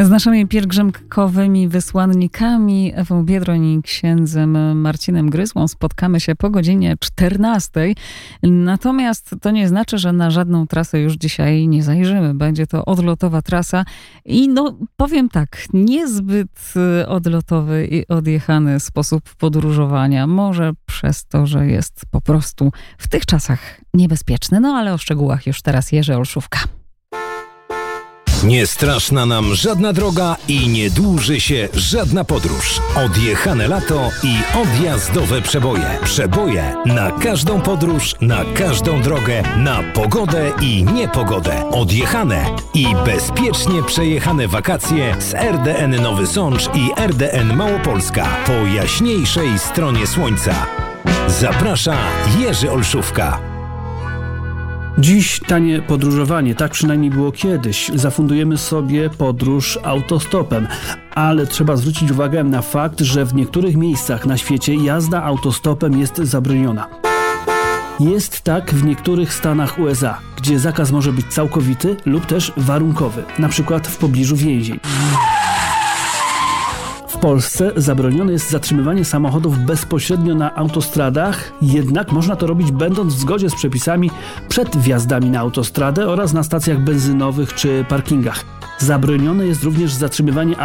Z naszymi pielgrzymkowymi wysłannikami Ewą Biedroń i księdzem Marcinem Gryzłą spotkamy się po godzinie 14. Natomiast to nie znaczy, że na żadną trasę już dzisiaj nie zajrzymy. Będzie to odlotowa trasa i powiem tak, niezbyt odlotowy i odjechany sposób podróżowania. Może przez to, że jest po prostu w tych czasach niebezpieczny. Ale o szczegółach już teraz Jerzy Olszówka. Nie straszna nam żadna droga i nie dłuży się żadna podróż. Odjechane lato i odjazdowe przeboje. Przeboje na każdą podróż, na każdą drogę, na pogodę i niepogodę. Odjechane i bezpiecznie przejechane wakacje z RDN Nowy Sącz i RDN Małopolska po jaśniejszej stronie słońca. Zaprasza Jerzy Olszówka. Dziś tanie podróżowanie, tak przynajmniej było kiedyś. Zafundujemy sobie podróż autostopem, ale trzeba zwrócić uwagę na fakt, że w niektórych miejscach na świecie jazda autostopem jest zabroniona. Jest tak w niektórych stanach USA, gdzie zakaz może być całkowity lub też warunkowy, na przykład w pobliżu więzień. W Polsce zabronione jest zatrzymywanie samochodów bezpośrednio na autostradach, jednak można to robić będąc w zgodzie z przepisami przed wjazdami na autostradę oraz na stacjach benzynowych czy parkingach. Zabronione jest również zatrzymywanie